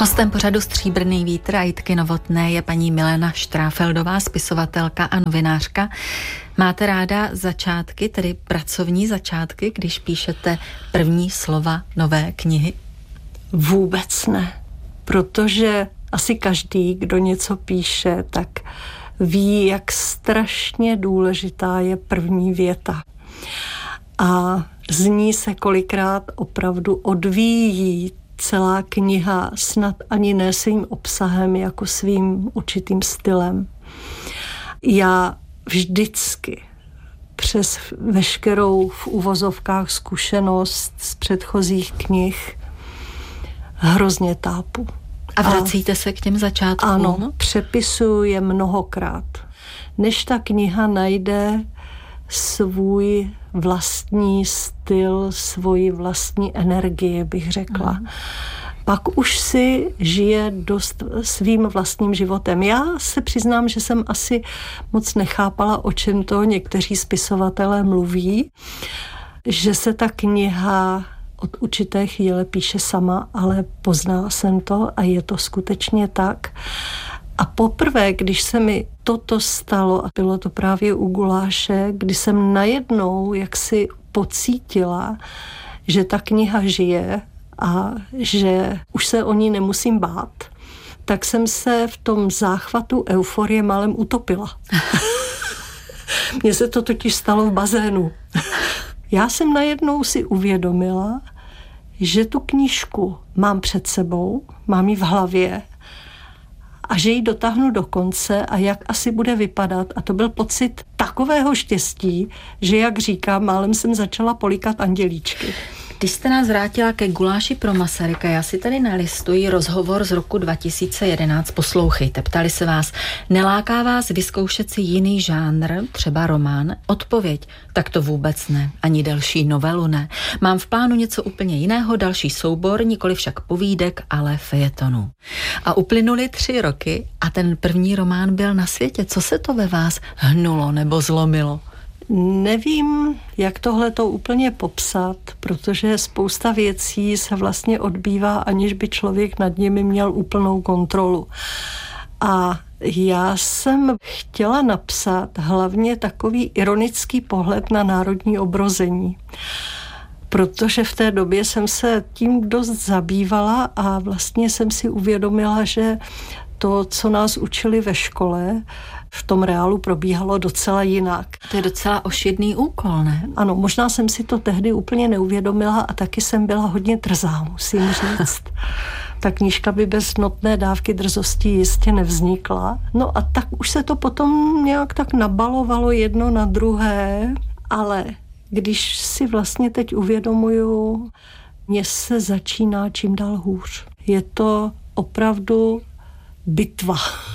Hostem pořadu Stříbrný vítr a Jitky Novotné je paní Milena Štráfeldová, spisovatelka a novinářka. Máte ráda začátky, tedy pracovní začátky, když píšete první slova nové knihy? Vůbec ne, protože asi každý, kdo něco píše, tak ví, jak strašně důležitá je první věta. A z ní se kolikrát opravdu odvíjí celá kniha, snad ani ne svým obsahem, jako svým určitým stylem. Já vždycky přes veškerou v uvozovkách zkušenost z předchozích knih hrozně tápu. A vracíte se k těm začátkům? Ano, přepisuju je mnohokrát. Než ta kniha najde svůj vlastní styl, svoji vlastní energii, bych řekla. Pak už si žije dost svým vlastním životem. Já se přiznám, že jsem asi moc nechápala, o čem to někteří spisovatelé mluví, že se ta kniha od určité chvíle píše sama, ale poznala jsem to a je to skutečně tak. A poprvé, když se mi toto stalo, a bylo to právě u Guláše, kdy jsem najednou jaksi pocítila, že ta kniha žije a že už se o ní nemusím bát, tak jsem se v tom záchvatu euforie málem utopila. Mně se to totiž stalo v bazénu. Já jsem najednou si uvědomila, že tu knížku mám před sebou, mám ji v hlavě a že ji dotáhnu do konce a jak asi bude vypadat. A to byl pocit takového štěstí, že jak říkám, málem jsem začala políkat andělíčky. Když jste nás vrátila ke Guláši pro Masaryka, já si tady nalistuji rozhovor z roku 2011. Poslouchejte, ptali se vás, neláká vás vyzkoušet si jiný žánr, třeba román? Odpověď, tak to vůbec ne, ani delší novelu ne. Mám v plánu něco úplně jiného, další soubor, nikoli však povídek, ale fejetonu. A uplynuly 3 roky a ten první román byl na světě. Co se to ve vás hnulo nebo zlomilo? Nevím, jak tohle to úplně popsat, protože spousta věcí se vlastně odbývá, aniž by člověk nad nimi měl úplnou kontrolu. A já jsem chtěla napsat hlavně takový ironický pohled na národní obrození, protože v té době jsem se tím dost zabývala a vlastně jsem si uvědomila, že to, co nás učili ve škole, v tom reálu probíhalo docela jinak. To je docela ošidný úkol, ne? Ano, možná jsem si to tehdy úplně neuvědomila a taky jsem byla hodně drzá, musím říct. Ta knížka by bez notné dávky drzosti jistě nevznikla. No a tak už se to potom nějak tak nabalovalo jedno na druhé, ale když si vlastně teď uvědomuju, mně se začíná čím dál hůř. Je to opravdu bitva.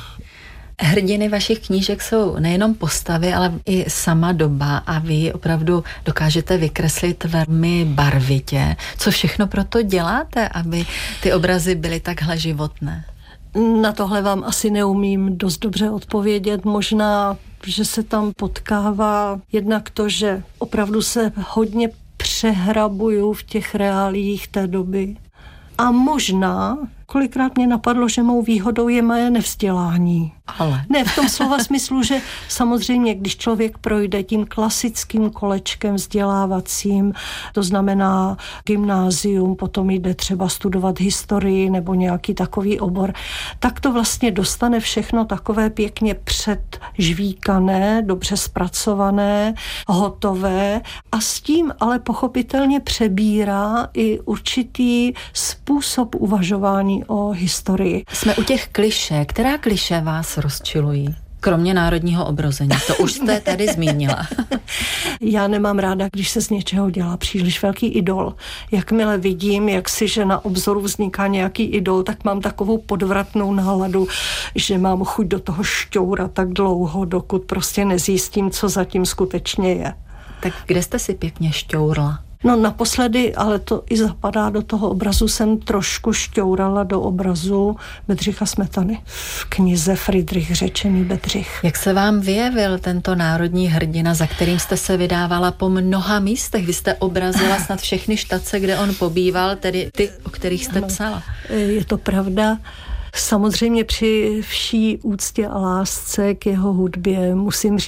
Hrdiny vašich knížek jsou nejenom postavy, ale i sama doba a vy opravdu dokážete vykreslit velmi barvitě. Co všechno pro to děláte, aby ty obrazy byly takhle životné? Na tohle vám asi neumím dost dobře odpovědět. Možná, že se tam potkává jednak to, že opravdu se hodně přehrabuju v těch reáliích té doby. A možná, kolikrát mě napadlo, že mou výhodou je moje nevzdělání. Ale. Ne, v tom slova smyslu, že samozřejmě, když člověk projde tím klasickým kolečkem vzdělávacím, to znamená gymnázium, potom jde třeba studovat historii nebo nějaký takový obor, tak to vlastně dostane všechno takové pěkně předžvíkané, dobře zpracované, hotové a s tím ale pochopitelně přebírá i určitý způsob uvažování o historii. Jsme u těch klišé. Která klišé vás rozčilují? Kromě národního obrození. To už jste tady zmínila. Já nemám ráda, když se z něčeho dělá příliš velký idol. Jakmile vidím, jak si, že na obzoru vzniká nějaký idol, tak mám takovou podvratnou náladu, že mám chuť do toho šťourat tak dlouho, dokud prostě nezjistím, co zatím skutečně je. Tak kde jste si pěkně šťourla? No naposledy, ale to i zapadá do toho obrazu, jsem trošku šťourala do obrazu Bedřicha Smetany v knize Friedrich řečený Bedřich. Jak se vám vyjevil tento národní hrdina, za kterým jste se vydávala po mnoha místech? Vy jste obrazila snad všechny štace, kde on pobýval, tedy ty, o kterých jste psala. Je to pravda. Samozřejmě při vší úctě a lásce k jeho hudbě musím